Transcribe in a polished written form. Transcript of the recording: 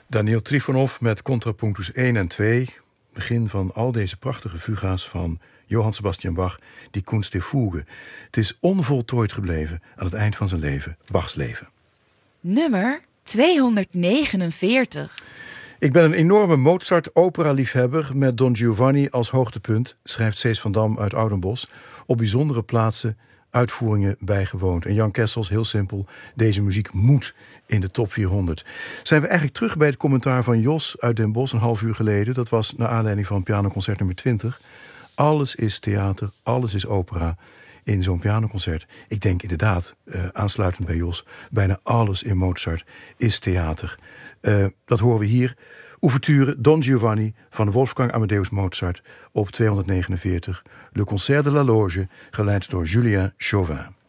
Daniel Trifonov met contrapunctus 1 en 2. Begin van al deze prachtige fuga's van Johann Sebastian Bach, die Kunst der Fuge. Het is onvoltooid gebleven aan het eind van zijn leven, Bachs leven. Nummer 249. Ik ben een enorme Mozart-opera-liefhebber met Don Giovanni als hoogtepunt, schrijft Cees van Dam uit Oudenbosch, op bijzondere plaatsen uitvoeringen bijgewoond. En Jan Kessels, heel simpel, deze muziek moet in de top 400. Zijn we eigenlijk terug bij het commentaar van Jos uit Den Bosch een half uur geleden. Dat was naar aanleiding van pianoconcert nummer 20. Alles is theater, alles is opera in zo'n pianoconcert. Ik denk inderdaad, aansluitend bij Jos, bijna alles in Mozart is theater. Dat horen we hier. Ouverture Don Giovanni van Wolfgang Amadeus Mozart op 249. Le Concert de la Loge, geleid door Julien Chauvin.